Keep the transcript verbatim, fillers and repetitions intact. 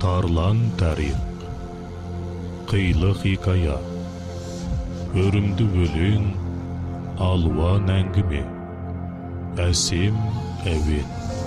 Тарлан тарих, қилы хикая, өрімді өлең, алуан әңгіме, әсем әуен.